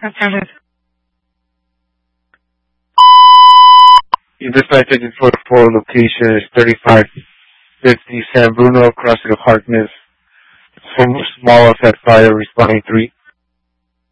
Affirmative. Your dispatch agent 44 location is 3550 San Bruno, across the Harkness. Small effect fire, responding 3.